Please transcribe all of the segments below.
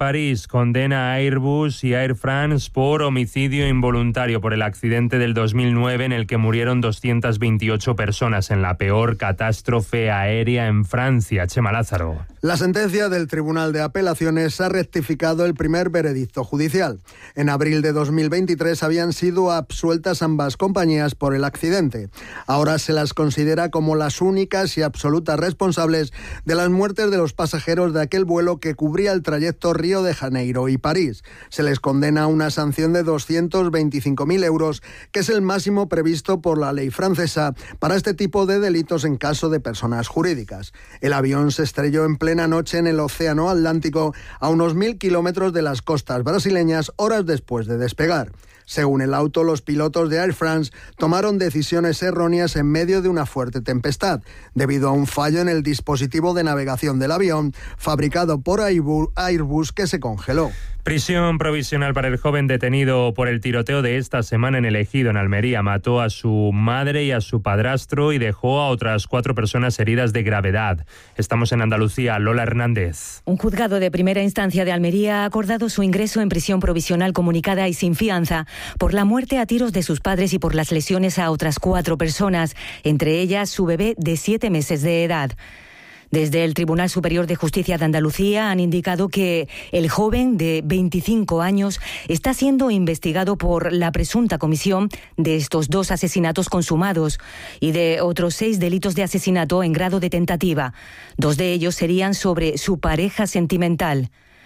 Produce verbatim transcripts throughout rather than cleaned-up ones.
París condena a Airbus y a Air France por homicidio involuntario por el accidente del dos mil nueve en el que murieron doscientas veintiocho personas en la peor catástrofe aérea en Francia. Chema Lázaro. La sentencia del Tribunal de Apelaciones ha rectificado el primer veredicto judicial. En abril de dos mil veintitrés habían sido absueltas ambas compañías por el accidente. Ahora se las considera como las únicas y absolutas responsables de las muertes de los pasajeros de aquel vuelo que cubría el trayecto Río de Janeiro y París. Se les condena a una sanción de doscientos veinticinco mil euros, que es el máximo previsto por la ley francesa para este tipo de delitos en caso de personas jurídicas. El avión se estrelló en plena noche en el Océano Atlántico a unos mil kilómetros de las costas brasileñas horas después de despegar. Según el auto, los pilotos de Air France tomaron decisiones erróneas en medio de una fuerte tempestad, debido a un fallo en el dispositivo de navegación del avión, fabricado por Airbus, que se congeló. Prisión provisional para el joven detenido por el tiroteo de esta semana en El Ejido, en Almería. Mató a su madre y a su padrastro y dejó a otras cuatro personas heridas de gravedad. Estamos en Andalucía. Lola Hernández. Un juzgado de primera instancia de Almería ha acordado su ingreso en prisión provisional comunicada y sin fianza por la muerte a tiros de sus padres y por las lesiones a otras cuatro personas, entre ellas su bebé de siete meses de edad. Desde el Tribunal Superior de Justicia de Andalucía han indicado que el joven de veinticinco años está siendo investigado por la presunta comisión de estos dos asesinatos consumados y de otros seis delitos de asesinato en grado de tentativa. Dos de ellos serían sobre su pareja sentimental.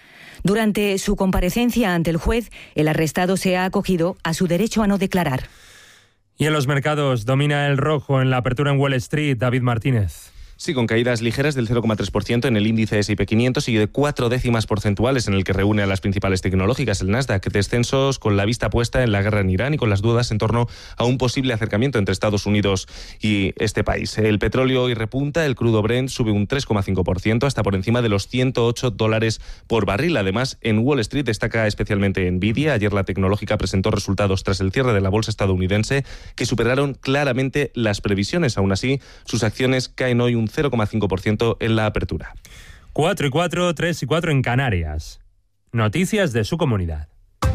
Durante su comparecencia ante el juez, el arrestado se ha acogido a su derecho a no declarar. Y en los mercados domina el rojo en la apertura en Wall Street. David Martínez. Sí, con caídas ligeras del cero coma tres por ciento en el índice ese y pe quinientos y de cuatro décimas porcentuales en el que reúne a las principales tecnológicas, el Nasdaq. Descensos con la vista puesta en la guerra en Irán y con las dudas en torno a un posible acercamiento entre Estados Unidos y este país. El petróleo hoy repunta, el crudo Brent sube un tres coma cinco por ciento hasta por encima de los ciento ocho dólares por barril. Además, en Wall Street destaca especialmente Nvidia. Ayer la tecnológica presentó resultados tras el cierre de la bolsa estadounidense que superaron claramente las previsiones. Aún así, sus acciones caen hoy un cero coma cinco por ciento en la apertura. cuatro y cuatro, tres y cuatro en Canarias. Noticias de su comunidad.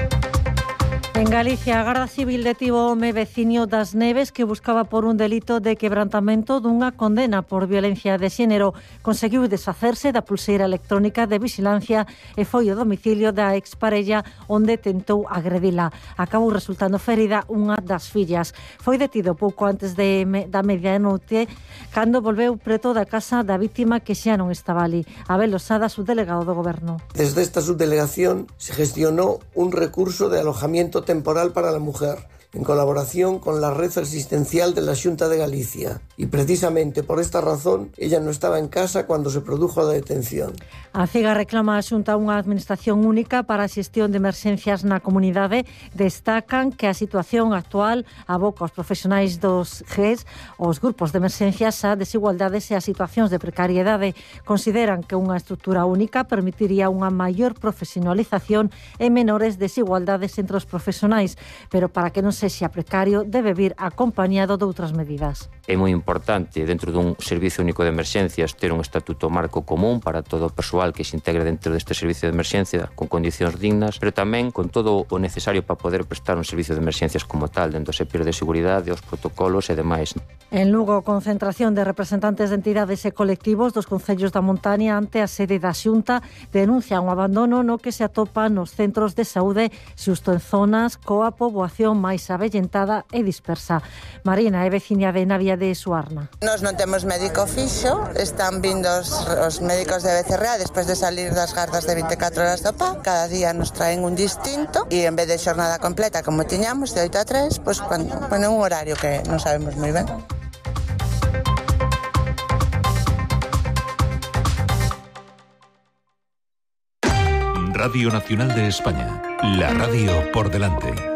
En Galicia, a Garda Civil detivo o home veciño das Neves que buscaba por un delito de quebrantamento dunha condena por violencia de xénero. Conseguiu desfacerse da pulseira electrónica de vigilancia e foi ao domicilio da exparella onde tentou agredila. Acabou resultando ferida unha das fillas. Foi detido pouco antes de, da medianoite cando volveu preto da casa da vítima que xa non estaba ali. Abel Losada, subdelegado do Goberno. Desde esta subdelegación se gestionó un recurso de alojamiento temporal para la mujer, en colaboración con la red asistencial de la Xunta de Galicia. Y precisamente por esta razón, ella no estaba en casa cuando se produjo la detención. A CIGA reclama a Xunta unha administración única para a xestión de emerxencias na comunidade. Destacan que a situación actual aboca aos profesionais dos G E S, os grupos de emerxencias, a desigualdades e a situacións de precariedade. Consideran que unha estrutura única permitiría unha maior profesionalización e menores desigualdades entre os profesionais, pero para que non sexa precario debe vir acompañado de outras medidas. É moi importante dentro dun servicio único de emerxencias ter un estatuto marco común para todo o persoal que se integre dentro deste servicio de emerxencia con condicións dignas, pero tamén con todo o necesario para poder prestar un servicio de emerxencias como tal, dentro do sepir de seguridade, os protocolos e demais. En Lugo, concentración de representantes de entidades e colectivos dos concellos da montaña ante a sede da Xunta denuncian o abandono no que se atopa nos centros de saúde, xusto en zonas coa poboación máis avellentada e dispersa. Marina é veciña de Navia de Suarna. Nos non temos médico fixo, están vindo os, os médicos de B C R A despois de salir das gardas de vinte e catro horas do P A. Cada día nos traen un distinto e en vez de xornada completa como tiñamos de oito a tres, pois pues, ponen un horario que non sabemos moi ben. Radio Nacional de España, la radio por delante.